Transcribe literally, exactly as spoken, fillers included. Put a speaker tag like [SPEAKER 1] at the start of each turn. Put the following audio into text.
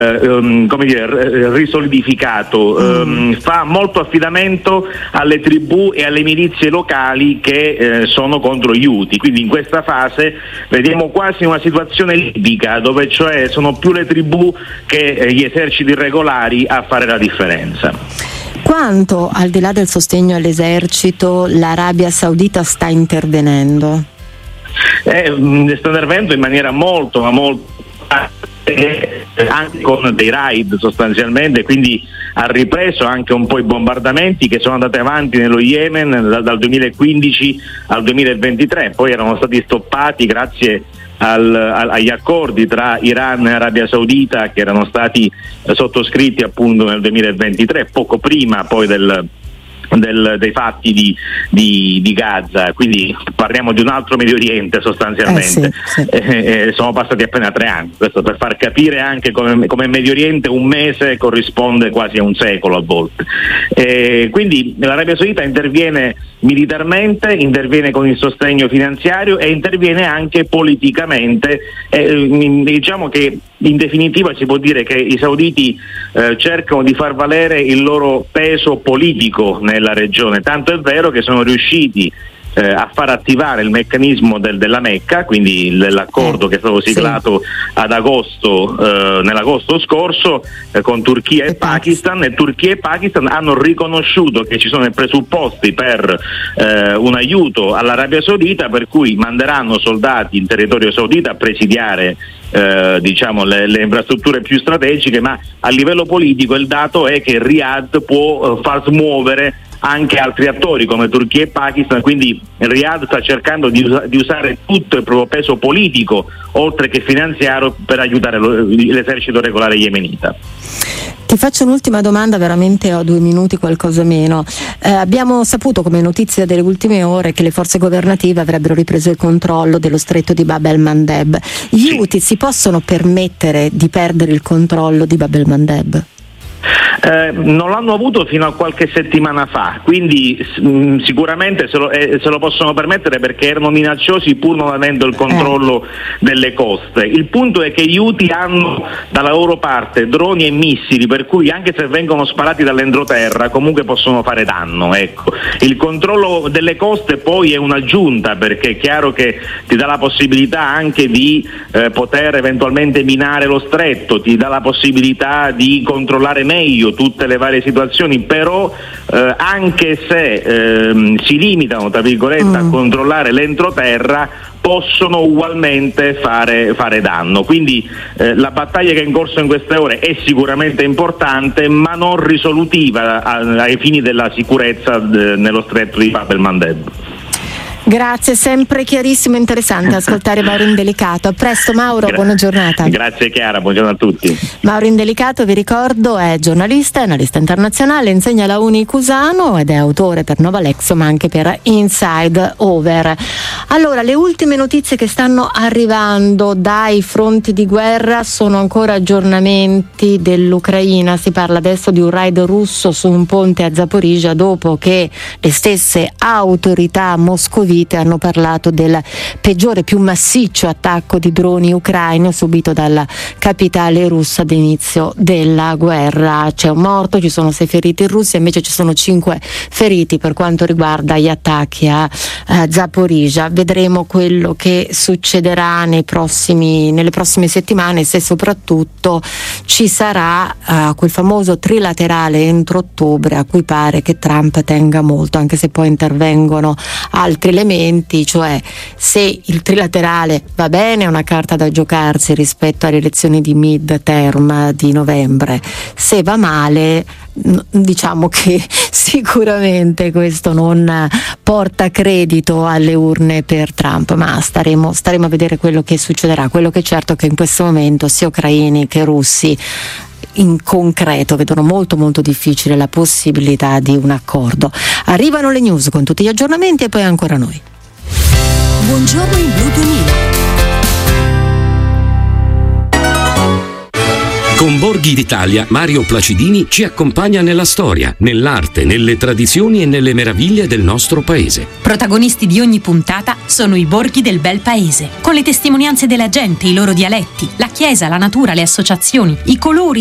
[SPEAKER 1] Um, come dire, risolidificato, um, mm. fa molto affidamento alle tribù e alle milizie locali che eh, sono contro gli Houthi, quindi in questa fase vediamo quasi una situazione libica, dove cioè sono più le tribù che eh, gli eserciti regolari a fare la differenza.
[SPEAKER 2] Quanto, al di là del sostegno all'esercito, l'Arabia Saudita sta intervenendo?
[SPEAKER 1] Eh, sta intervenendo in maniera molto, ma molto anche con dei raid sostanzialmente, quindi ha ripreso anche un po' i bombardamenti che sono andati avanti nello Yemen dal, dal duemilaquindici al duemilaventitré, poi erano stati stoppati grazie al, al, agli accordi tra Iran e Arabia Saudita che erano stati eh, sottoscritti appunto nel duemilaventitré, poco prima poi del Del, dei fatti di, di, di Gaza, quindi parliamo di un altro Medio Oriente sostanzialmente. Eh sì, sì. Eh, eh, sono passati appena tre anni, questo per far capire anche come, come Medio Oriente un mese corrisponde quasi a un secolo a volte. Eh, quindi l'Arabia Saudita interviene militarmente, interviene con il sostegno finanziario e interviene anche politicamente. Eh, diciamo che in definitiva si può dire che i sauditi eh, cercano di far valere il loro peso politico nella regione, tanto è vero che sono riusciti eh, a far attivare il meccanismo del, della Mecca, quindi l'accordo che è stato siglato sì. ad agosto, eh, nell'agosto scorso eh, con Turchia e Pakistan, e Turchia e Pakistan hanno riconosciuto che ci sono i presupposti per eh, un aiuto all'Arabia Saudita, per cui manderanno soldati in territorio saudita a presidiare Eh, diciamo le, le infrastrutture più strategiche, ma a livello politico il dato è che Riyadh può eh, far smuovere anche altri attori come Turchia e Pakistan, quindi Riyadh sta cercando di, usa- di usare tutto il proprio peso politico oltre che finanziario per aiutare lo- l'esercito regolare yemenita.
[SPEAKER 2] Ti faccio un'ultima domanda, veramente ho due minuti, qualcosa meno. Eh, abbiamo saputo come notizia delle ultime ore che le forze governative avrebbero ripreso il controllo dello stretto di Bab el-Mandeb. Gli Houthi si possono permettere di perdere il controllo di Bab el-Mandeb?
[SPEAKER 1] Eh, non l'hanno avuto fino a qualche settimana fa, quindi mh, sicuramente se lo, eh, se lo possono permettere perché erano minacciosi pur non avendo il controllo eh. delle coste. Il punto è che gli Houthi hanno dalla loro parte droni e missili, per cui anche se vengono sparati dall'entroterra comunque possono fare danno. Ecco. Il controllo delle coste poi è un'aggiunta, perché è chiaro che ti dà la possibilità anche di eh, poter eventualmente minare lo stretto, ti dà la possibilità di controllare meglio tutte le varie situazioni, però eh, anche se eh, si limitano tra virgolette mm. a controllare l'entroterra, possono ugualmente fare, fare danno. Quindi eh, la battaglia che è in corso in queste ore è sicuramente importante, ma non risolutiva a, ai fini della sicurezza de, nello stretto di Bab el-Mandeb.
[SPEAKER 2] Grazie, sempre chiarissimo e interessante ascoltare Mauro Indelicato. A presto Mauro, Gra- buona giornata.
[SPEAKER 1] Grazie Chiara, buongiorno a tutti.
[SPEAKER 2] Mauro Indelicato, vi ricordo, è giornalista, analista internazionale, insegna alla Uni Cusano ed è autore per Nova Lexo ma anche per Inside Over. Allora, le ultime notizie che stanno arrivando dai fronti di guerra sono ancora aggiornamenti dell'Ucraina. Si parla adesso di un raid russo su un ponte a Zaporizhzhia dopo che le stesse autorità moscovite hanno parlato del peggiore, più massiccio attacco di droni ucraini subito dalla capitale russa ad inizio della guerra. C'è un morto, ci sono sei feriti in Russia, invece ci sono cinque feriti per quanto riguarda gli attacchi a, a Zaporizhzhia. Vedremo quello che succederà nei prossimi, nelle prossime settimane, se soprattutto ci sarà uh, quel famoso trilaterale entro ottobre a cui pare che Trump tenga molto, anche se poi intervengono altri elementi, cioè se il trilaterale va bene è una carta da giocarsi rispetto alle elezioni di mid-term di novembre, se va male diciamo che sicuramente questo non porta credito alle urne per Trump, ma staremo, staremo a vedere quello che succederà. Quello che è certo è che in questo momento sia ucraini che russi in concreto vedono molto molto difficile la possibilità di un accordo. Arrivano le news con tutti gli aggiornamenti e poi ancora noi.
[SPEAKER 3] Buongiorno in Blu duemila.
[SPEAKER 4] Con Borghi d'Italia, Mario Placidini ci accompagna nella storia, nell'arte, nelle tradizioni e nelle meraviglie del nostro paese.
[SPEAKER 5] Protagonisti di ogni puntata sono i borghi del bel paese, con le testimonianze della gente, i loro dialetti, la chiesa, la natura, le associazioni, i colori,